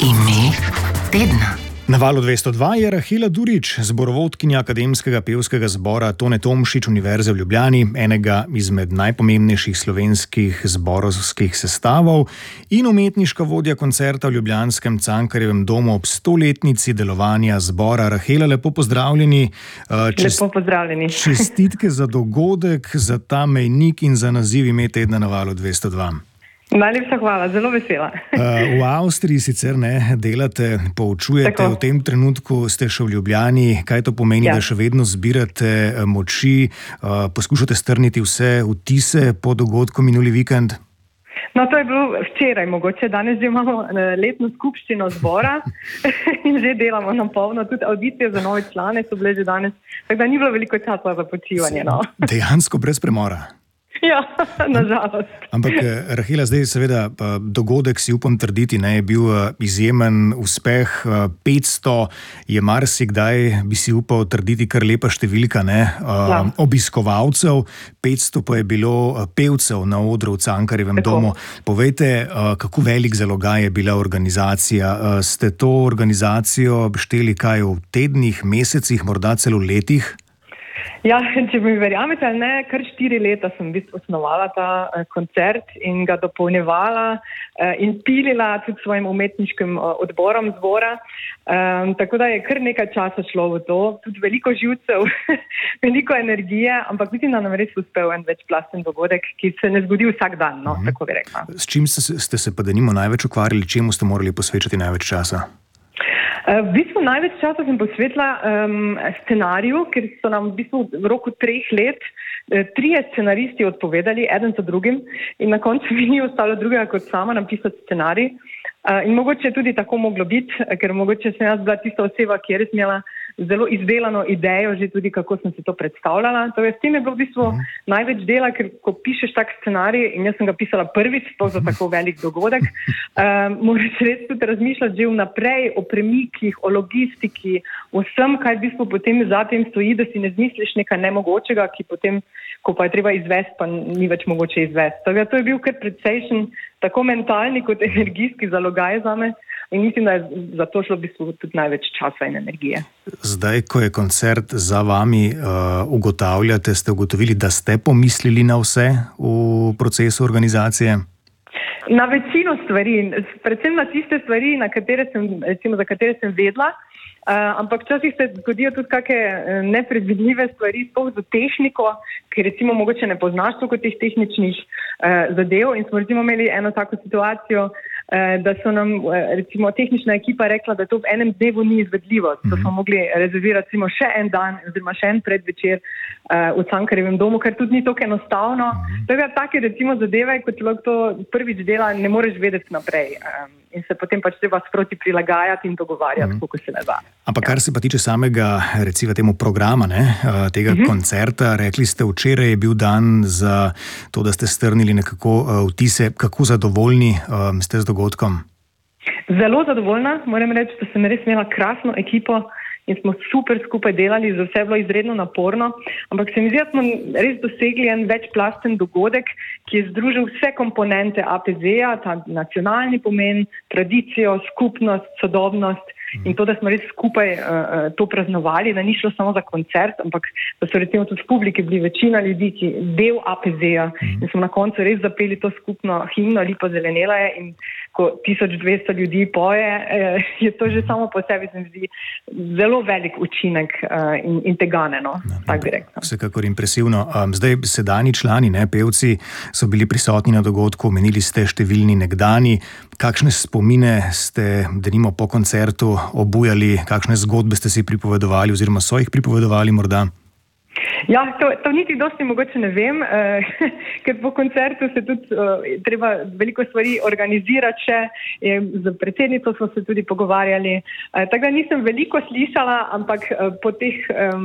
Ime tedna. Na Valu 202 je Rahela Durič, zborovodkinja Akademskega pevskega zbora Tone Tomšič Univerze v Ljubljani, enega izmed najpomembnejših slovenskih zborovskih sestavov in umetniška vodja koncerta v ljubljanskem Cankarjevem domu ob 100-letnici delovanja zbora. Rahela, lepo pozdravljeni. Lepo pozdravljeni. Čestitke za dogodek, za ta mejnik in za naziv ime tedna na Valu 202. Najlepša hvala, zelo vesela. V Avstriji sicer ne delate, poučujete, tako. V tem trenutku ste še v Ljubljani. Kaj to pomeni, da še vedno zbirate moči, poskušate strniti vse vtise po dogodku minuli vikend? No, to je bilo včeraj, mogoče danes že imamo letno skupščino zbora in že delamo na polno, tudi audicije za nove člane so bile že danes, tako da ni bilo veliko časa za počivanje. No. Dejansko brez premora. Ja, nažalost. Ampak, Rahela, zdaj seveda dogodek, si upam trditi, je bil izjemen uspeh. 500 je marsikdaj, bi si upal trditi, kar lepa številka, obiskovalcev. 500 pa je bilo pevcev na odru v Cankarjevem domu. Povejte, kako velik zalogaj je bila organizacija? Ste to organizacijo šteli kaj v tednih, mesecih, morda celo letih? Ja, če mi verjamete ali ne, kar 4 leta sem osnovala ta koncert in ga dopolnjevala in pilila tudi svojim umetniškim odborom zbora. Tako da je kar nekaj časa šlo v to, tudi veliko živcev, veliko energije, ampak mislim, da nam res uspel en večplasten dogodek, ki se ne zgodi vsak dan, tako bi rekla. S čim ste se pa denimo največ ukvarjali, čemu ste morali posvečati največ časa? V bistvu največ časa sem posvetila scenariju, ker so nam v bistvu v roku 3 let 3 scenaristi odpovedali, eden za drugim, in na koncu mi ni ostalo drugega kot sama napisati scenarij. In mogoče je tudi tako moglo biti, ker mogoče sem jaz bila tista oseba, ki je res imela zelo izdelano idejo, že tudi kako sem si to predstavljala. Torej, s tem je bilo v bistvu največ dela, ker ko pišeš tak scenarij, in jaz sem ga pisala prvič, sploh za tako velik dogodek, moraš res tudi razmišljati že vnaprej o premikih, o logistiki, o vsem, kaj v bistvu potem za tem stoji, da si ne zmisliš nekaj nemogočega, ki potem, ko pa je treba izvesti, pa ni več mogoče izvesti. Torej, to je bil kar precejšen, tako mentalni kot energijski zalogaj zame. In mislim, da je za to šlo v bistvu tudi največ časa in energije. Zdaj, ko je koncert za vami, ugotavljate, ste ugotovili, da ste pomislili na vse v procesu organizacije? Na večino stvari, predvsem na tiste stvari, za katere sem vedela, ampak včasih se zgodijo tudi kakšne nepredvidljive stvari, sploh za tehniko, ker recimo mogoče ne poznaš toliko teh tehničnih zadev, in smo recimo imeli eno tako situacijo, da so nam recimo tehnična ekipa rekla, da to v enem dnevu ni izvedljivo. To smo mogli rezervirati recimo še en dan oziroma še en predvečer v Cankarjevem domu, ker tudi ni tako enostavno. Take recimo zadeve, kot človek to prvič dela, ne moreš vedeti naprej. In se potem pač treba sproti prilagajati in dogovarjati, kako se ne da. Ampak kar se pa tiče samega, recimo temu programa, tega koncerta, rekli ste, včeraj je bil dan za to, da ste strnili nekako vtise. Kako zadovoljni ste z dogodkom? Zelo zadovoljna, moram reči, da sem res imela krasno ekipo in smo super skupaj delali, za vse je bilo izredno naporno, ampak se mi zdi, da smo res dosegli en večplasten dogodek, ki je združil vse komponente APZ-ja, ta nacionalni pomen, tradicijo, skupnost, sodobnost in to, da smo res skupaj to praznovali, da ni šlo samo za koncert, ampak da so recimo tudi v publiki bili večina ljudi, ki del APZ-ja in smo na koncu res zapeli to skupno himno Lipa zelenela je, in ko 1200 ljudi poje, je to že samo po sebi, se mi zdi, zelo velik učinek in tegane, tak bi rekla. Vsekakor impresivno. Zdaj, sedanji člani, pevci, so bili prisotni na dogodku, omenili ste številni nekdani. Kakšne spomine ste, denimo po koncertu, obujali, kakšne zgodbe ste si pripovedovali oziroma so jih pripovedovali morda? Ja, to niti dosti mogoče ne vem, ker po koncertu se tudi treba veliko stvari organizirati še, z predsednico smo se tudi pogovarjali, tako da nisem veliko slišala, ampak po teh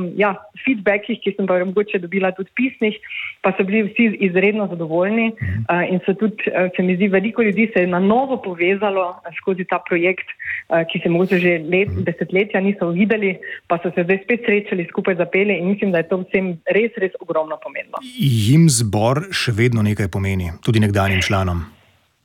feedbackih, ki sem pa mogoče dobila tudi pisnih, pa so bili vsi izredno zadovoljni in so tudi, se mi zdi, veliko ljudi se je na novo povezalo skozi ta projekt, ki se mogoče že desetletja niso videli, pa so se zdaj spet srečali, skupaj zapeli in mislim, da je to vsem res ogromno pomembno. Jim zbor še vedno nekaj pomeni, tudi nekdanjim članom?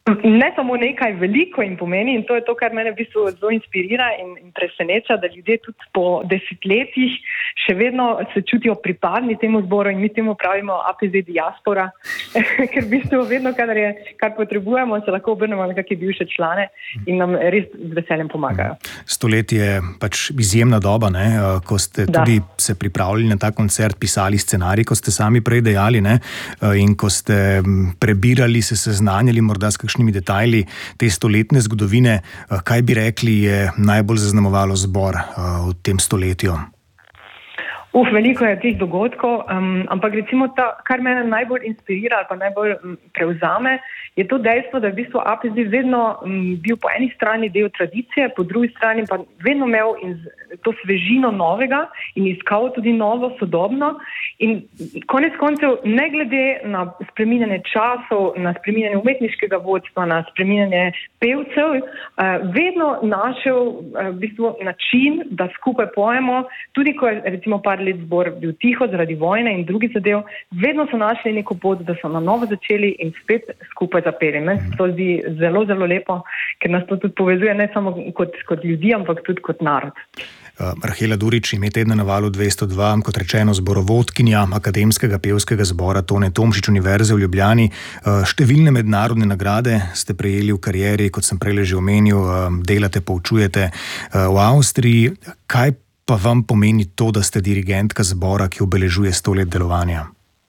Ne samo nekaj veliko jim pomeni in to je to, kar mene v bistvu zelo inspirira in preseneča, da ljudje tudi po desetletjih še vedno se čutijo pripadni temu zboru in mi temu pravimo APZ diaspora, ker v bistvu vedno, kar potrebujemo, se lahko obrnemo na kakšne bivše člane in nam res z veseljem pomagajo. Stoletje je pač izjemna doba, ne? Ko ste tudi se pripravljali na ta koncert, pisali scenarij, ko ste sami prej dejali, ne? In ko ste prebirali, se seznanjali morda s kakšnimi detajli te stoletne zgodovine, kaj bi rekli je najbolj zaznamovalo zbor v tem stoletju? Veliko je teh dogodkov, ampak recimo kar mene najbolj inspirira ali pa najbolj prevzame, je to dejstvo, da je v bistvu APZ vedno bil po eni strani del tradicije, po drugi strani pa vedno imel to svežino novega in iskal tudi novo, sodobno in konec koncev, ne glede na spreminjanje časov, na spreminjanje umetniškega vodstva, na spreminjanje pevcev, vedno našel v bistvu način, da skupaj pojemo, tudi ko je recimo par let zbor bil tiho zaradi vojne in drugih zadev, vedno so našli neko pot, da so na novo začeli in spet skupaj zapeli. Meni se to zdi zelo, zelo lepo, ker nas to tudi povezuje ne samo kot ljudi, ampak tudi kot narod. Rahela Durič, ime tedna na Valu 202, kot rečeno zborovodkinja Akademskega pevskega zbora Tone Tomšič Univerze v Ljubljani. Številne mednarodne nagrade ste prejeli v karieri, kot sem prej že omenil, delate, poučujete v Avstriji. Kaj pa vam pomeni to, da ste dirigentka zbora, ki obeležuje 100 let delovanja?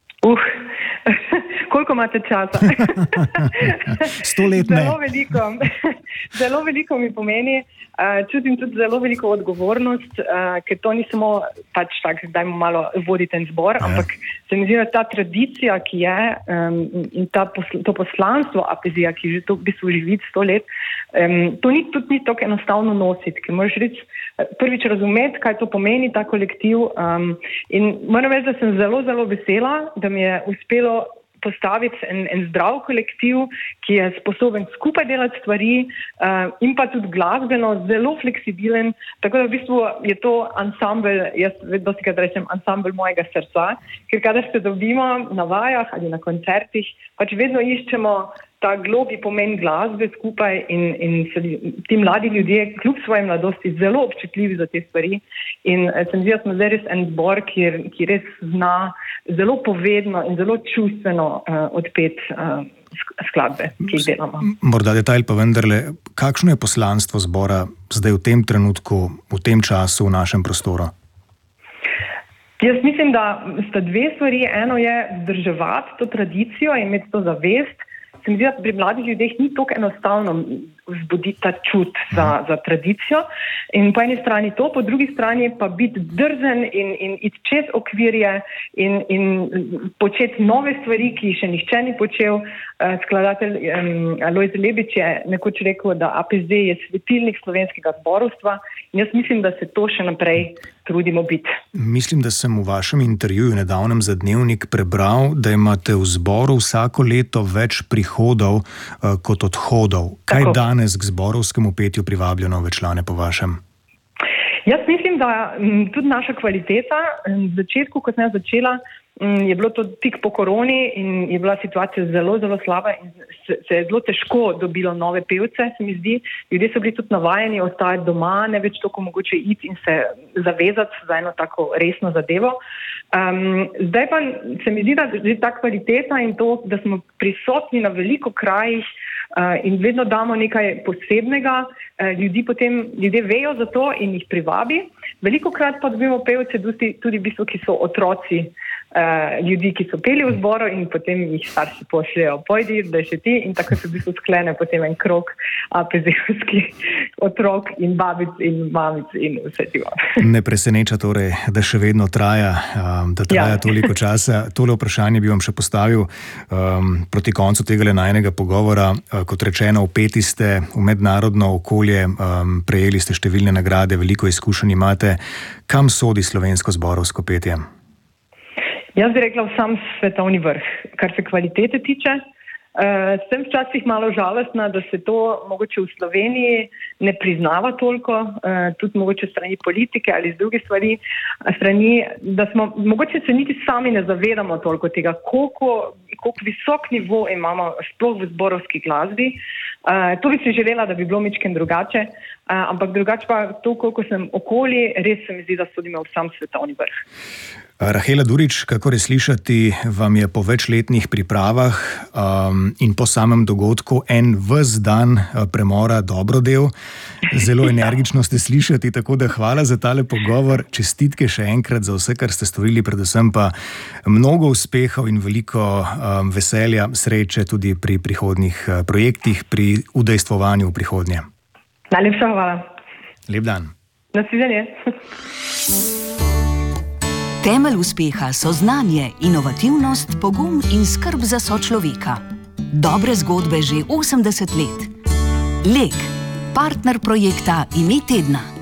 Koliko imate časa? 100 let ne. Zelo veliko mi pomeni. Čutim tudi zelo veliko odgovornost, ker to ni samo pač tak, dajmo malo voditi ten zbor, ampak se mi zdi, da ta tradicija, ki je in to poslanstvo APZ-ja, ki že to v bistvu živi 100 let, to ni tudi tako enostavno nositi, ker moraš reči prvič razumeti, kaj to pomeni, ta kolektiv. In moram reči, da sem zelo, zelo vesela, da mi je uspelo postaviti en zdrav kolektiv, ki je sposoben skupaj delati stvari in pa tudi glasbeno zelo fleksibilen, tako da v bistvu je to ansambel, jaz dostikrat rečem ansambel mojega srca, ker kadar se dobimo na vajah ali na koncertih, pač vedno iščemo ta globi pomen glasbe skupaj in ti mladi ljudje, kljub svoji mladosti, zelo občutljivi za te stvari. In se mi zdi, da smo zdaj res en zbor, ki res zna zelo povedno in zelo čustveno odpeti skladbe, ki jih delamo. Morda detajl pa vendarle, kakšno je poslanstvo zbora zdaj v tem trenutku, v tem času, v našem prostoru? Jaz mislim, da sta dve stvari. Eno je vzdrževati to tradicijo in imeti to zavest. Se mi zdi, da pri mladih ljudeh ni tako enostavno vzbuditi ta čut za tradicijo. In po eni strani to, po drugi strani pa biti drzen in iti čez okvirje in početi nove stvari, ki še nihče ni počel. Skladatelj Lojze Lebič je nekoč rekel, da APZ je svetilnik slovenskega zborovstva in jaz mislim, da se to še naprej trudimo biti. Mislim, da sem v vašem intervjuju nedavnem za Dnevnik prebral, da imate v zboru vsako leto več prihodov kot odhodov. Kaj danes k zborovskemu petju privablja nove člane po vašem? Jaz mislim, da tudi naša kvaliteta, v začetku, ko sem začela, je bilo to tik po koroni in je bila situacija zelo, zelo slaba in se je zelo težko dobilo nove pevce, se mi zdi. Ljudje so bili tudi navajeni ostajati doma, ne več toliko mogoče iti in se zavezati za eno tako resno zadevo. Zdaj pa se mi zdi, da že ta kvaliteta in to, da smo prisotni na veliko krajih in vedno damo nekaj posebnega, ljudje vejo za to in jih privabi. Velikokrat pa dobimo pevce tudi v bistvu, ki so otroci ljudi, ki so peli v zboru in potem jih starši pošljejo, pojdi, da še ti in tako se v bistvu sklene potem en krog APZ-ovski otrok in babic in mamic in vse tivo. Ne preseneča torej, da še vedno traja, toliko časa. Tole vprašanje bi vam še postavil proti koncu tega najinega pogovora. Kot rečeno, vpeti ste v mednarodno okolje, prejeli ste številne nagrade, veliko izkušenj imate. Kam sodi slovensko zborovsko petje? Jaz bi rekla v sam svetovni vrh, kar se kvalitete tiče. Sem včasih malo žalostna, da se to mogoče v Sloveniji ne priznava toliko, tudi mogoče strani politike ali z druge strani, da smo, mogoče se niti sami ne zavedamo toliko tega, koliko visok nivo imamo sploh v zborovski glasbi. To bi si želela, da bi bilo mičken drugače, ampak drugače pa to, koliko sem okoli, res se mi zdi, da sodimo v sam svetovni vrh. Rahela Durič, kakor je slišati, vam je po večletnih pripravah in po samem dogodku en ves dan premora dobrodel. Zelo energično ste slišati, tako da hvala za tale pogovor. Čestitke še enkrat za vse, kar ste storili, predvsem pa mnogo uspehov in veliko veselja, sreče tudi pri prihodnjih projektih, pri udejstvovanju v prihodnje. Najlepša hvala. Lep dan. Nasvidenje. Temelj uspeha so znanje, inovativnost, pogum in skrb za sočloveka. Dobre zgodbe že 80 let. Lek, partner projekta Ime tedna.